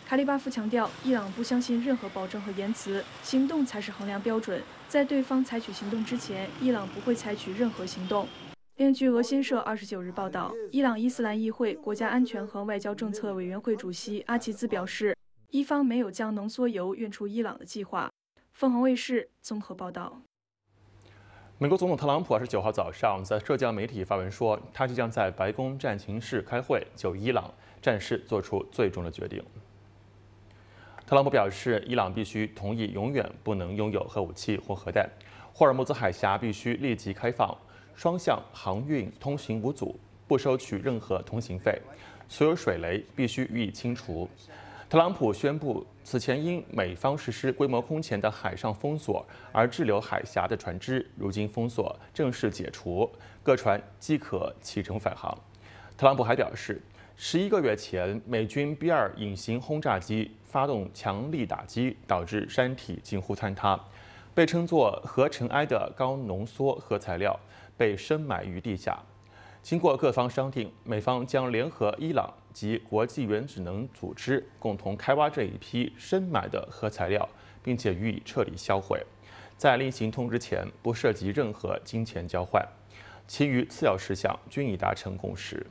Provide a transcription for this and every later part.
卡利巴夫强调，伊朗不相信任何保证和言辞，行动才是衡量标准。在对方采取行动之前，伊朗不会采取任何行动。另据俄新社29日报道，伊朗伊斯兰议会国家安全和外交政策委员会主席阿齐兹表示，伊方没有将浓缩铀运出伊朗的计划。凤凰卫视综合报道。 美国总统特朗普29号早上在社交媒体发文说，他即将在白宫战情室开会，就伊朗战事做出最终的决定。特朗普表示，伊朗必须同意永远不能拥有核武器或核弹，霍尔木兹海峡必须立即开放，双向航运通行无阻，不收取任何通行费，所有水雷必须予以清除。特朗普宣布，此前因美方实施规模空前的海上封锁而滞留海峡的船只，如今封锁正式解除，各船即可启程返航。特朗普还表示，11个月前，美军 B-2隐形轰炸机发动强力打击，导致山体近乎坍塌。被称作核尘埃的高浓缩核材料被深埋于地下。经过各方商定，美方将联合伊朗及国际原子能组织共同开挖这一批深埋的核材料，并且予以彻底销毁。在另行通知前，不涉及任何金钱交换，其余次要事项均已达成共识。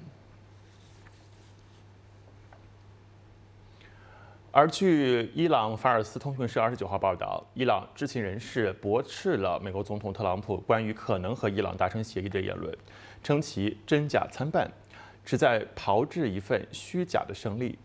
而据伊朗法尔斯通讯社29号报道，伊朗知情人士驳斥了美国总统特朗普关于可能和伊朗达成协议的言论，称其真假参半，旨在炮制一份虚假的胜利。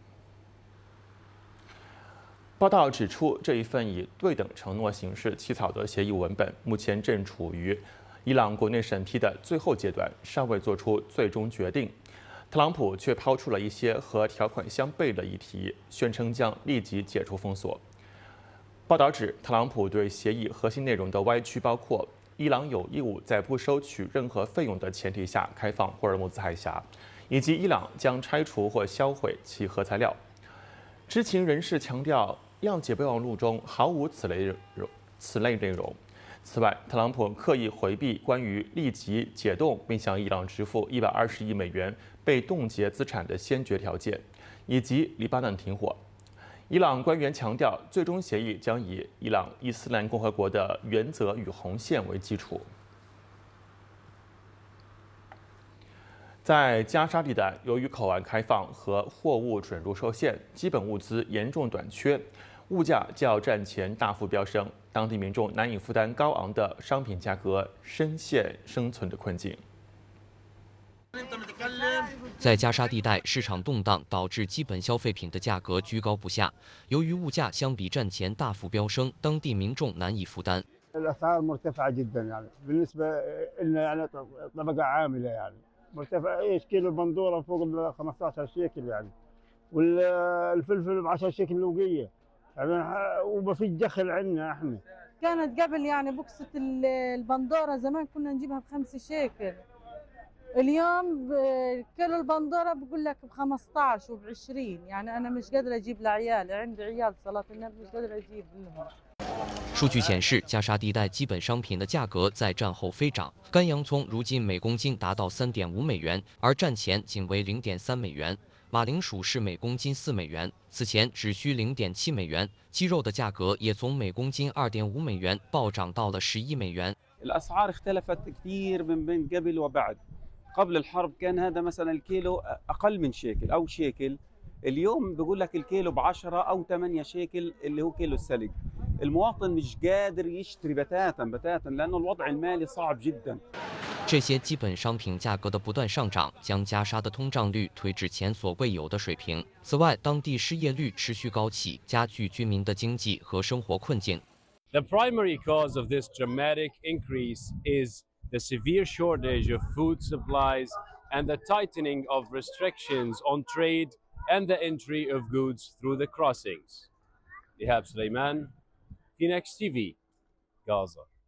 报道指出，这一份以对等承诺形式起草的协议文本，目前正处于伊朗国内审批的最后阶段，尚未做出最终决定。特朗普却抛出了一些和条款相悖的议题，宣称将立即解除封锁。报道指，特朗普对协议核心内容的歪曲包括：伊朗有义务在不收取任何费用的前提下开放霍尔木兹海峡，以及伊朗将拆除或销毁其核材料。知情人士强调，谅解备忘录中毫无此类内容。此外，特朗普刻意回避关于立即解冻并向伊朗支付120亿美元被冻结资产的先决条件，以及黎巴嫩停火。伊朗官员强调，最终协议将以伊朗伊斯兰共和国的原则与红线为基础。在加沙地带，由于口岸开放和货物准入受限，基本物资严重短缺，物价较战前大幅飙升，当地民众难以负担高昂的商品价格，深陷生存的困境。 在加沙地带，市场动荡导致基本消费品的价格居高不下。由于物价相比战前大幅飙升，当地民众难以负担。 الأسعار مرتفعة جدا يعني بالنسبة لنا يعني طبقة عاملة يعني مرتفع ايش كيلو البندورة فوق ال 15 شيكل يعني والفلفل ب 10 شيكل لوقية يعني وما في دخل عندنا احنا. كانت قبل يعني بوكسة البندورة زمان كنا نجيبها ب5 شيكل. اليوم كيلو البندورة بقول لك ب15 وب20 يعني أنا مش قادرة أجيب لعيالي عندي عيال صلاة النبي مش قادرة أجيب لهم。 数据显示，加沙地带基本商品的价格在战后飞涨。干洋葱如今每公斤达到3.5美元，而战前仅为0.3美元。马铃薯是每公斤4美元，此前只需0.7美元。鸡肉的价格也从每公斤2.5美元暴涨到了11美元。 الأسعار اختلفت كثير من بين قبل وبعد. قبل الحرب كان هذا مثلا الكيلو أقل من شيكل أو شيكل. اليوم بقول لك الكيلو ب10 أو 8 شيكل اللي هو كيلو السلق. المواطن مش قادر يشتري بتاتا لأن الوضع المالي صعب جدا。 这些基本商品价格的不断上涨，将加沙的通胀率推至前所未有的水平。此外，当地失业率持续高企，加剧居民的经济和生活困境。 The primary cause of this dramatic increase is the severe shortage of food supplies and the tightening of restrictions on trade and the entry of goods through the crossings. Ihab Suleiman, Phoenix TV, Gaza.